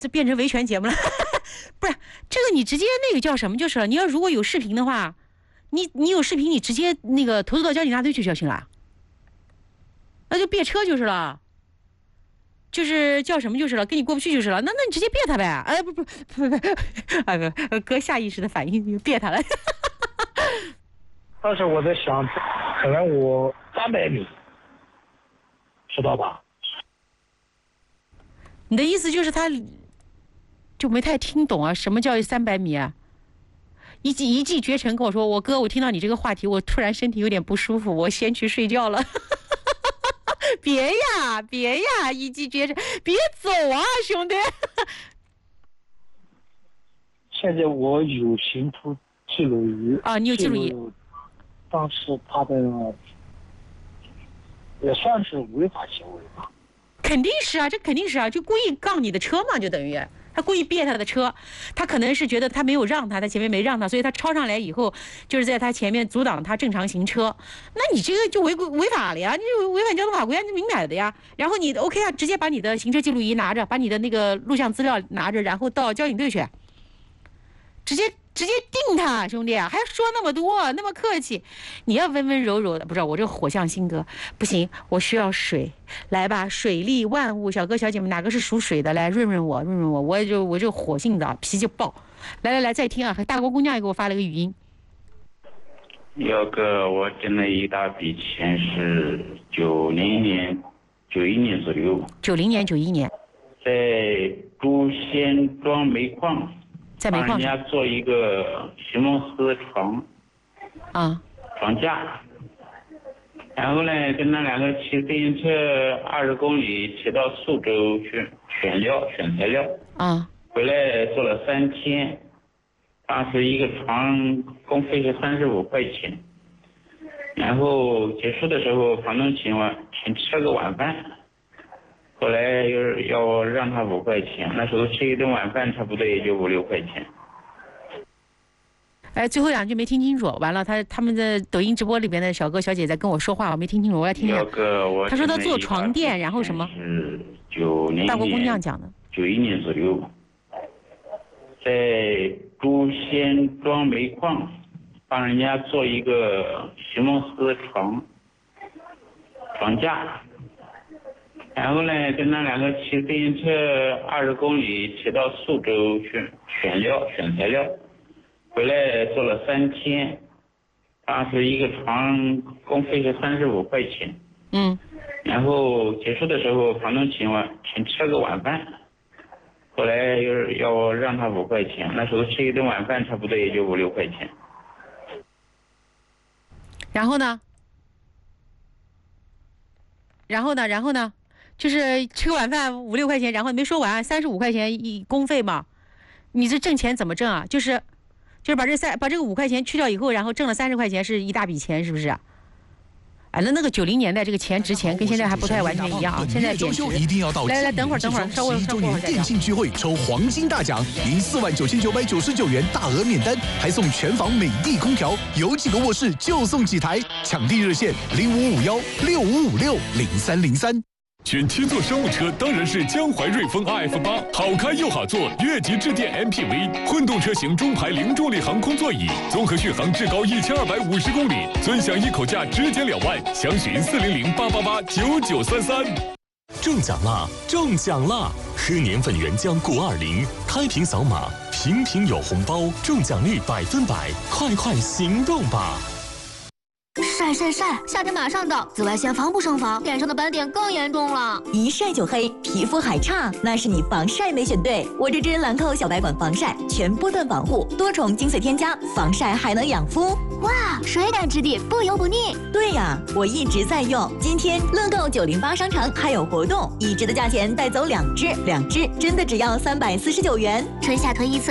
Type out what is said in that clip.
这变成维权节目了。不是这个，你直接那个叫什么就是了。你要如果有视频的话，你有视频，你直接那个投诉到交警大队去就行了，那就别车就是了，就是叫什么就是了，跟你过不去就是了。那你直接别他呗。哎，不，哥下意识的反应就别他了。 当时我在想，可能我300米，知道吧？ 你的意思就是他就没太听懂啊？什么叫300米啊？一骑绝尘跟我说，我哥，我听到你这个话题，我突然身体有点不舒服，我先去睡觉了。别呀，一骑绝尘，别走啊，兄弟。 现在我有行车记录仪啊，你有记录仪？ 当时他的也算是违法行为吧？ 肯定是啊，这肯定是啊，就故意杠你的车嘛，就等于他故意别他的车，他可能是觉得他没有让他前面没让他，所以他超上来以后，就是在他前面阻挡他正常行车。那你这个就违法了呀，你就违反交通法规啊，你明摆的呀。然后你 OK 啊，直接把你的行车记录仪拿着，把你的那个录像资料拿着，然后到交警队去，直接定他，兄弟啊，还说那么多，那么客气，你要温温柔柔的。不是我这火象性格不行，我需要水，来吧，水利万物，小哥小姐们哪个是属水的，来润我，我这火性的脾气爆。来再听啊，大国姑娘也给我发了个语音。 幺哥，我挣了一大笔钱，是91年左右。 90年、91年， 在朱仙庄煤矿。 在煤矿帮人家做一个席梦思床架，然后呢，跟那两个骑自行车20公里骑到苏州去选材料，回来做了3天，当时一个床工费是35块钱，然后结束的时候，房东请吃了个晚饭。后来又要让他5块钱，那时候吃一顿晚饭差不多也就5、6块钱。 哎，最后2句没听清楚，完了他们在抖音直播里边的小哥小姐在跟我说话，我没听清楚，我要听一下。他说他做床垫，然后什么？ 是90年。 大国姑娘讲的。 91年左右，在朱仙庄煤矿帮人家做一个席梦思床架。然后呢，跟那两个骑自行车20公里骑到苏州去选材料，回来做了3天，当时一个床工费是35块钱。然后结束的时候，房东请吃了个晚饭，后来又要让他5块钱，那时候吃一顿晚饭差不多也就5、6块钱。 然后呢？就是吃个晚饭5、6块钱，然后没说完，35块钱一工费嘛，你这挣钱怎么挣啊？就是把这个5块钱去掉以后，然后挣了30块钱，是一大笔钱，是不是？哎，那个90年代这个钱值钱，跟现在还不太完全一样啊，现在贬值。来，等会儿，稍微周年电信聚会抽黄金大奖，赢49999元大额免单，还送全房美的空调，有几个卧室就送几台，抢地热线055165560303。 选7座商务车当然是江淮瑞风 RF8，好开又好坐，越级致电 MPV， 混动车型中排零重力航空座椅，综合续航至高1250公里，尊享一口价直减2万，详询40088889933。 中奖啦！喝年份原浆过20，开瓶扫码，瓶瓶有红包，中奖率100%，快行动吧！ 晒！夏天马上到，紫外线防不胜防，脸上的斑点更严重了。 一晒就黑，皮肤还差，那是你防晒没选对。我这支兰蔻小白管防晒，全波段防护，多重精粹添加，防晒还能养肤。 哇，水感质地，不油不腻。 对呀，我一直在用。今天乐购908商城还有活动，1支的价钱带走2支，2支真的只要349元。 春夏推1次。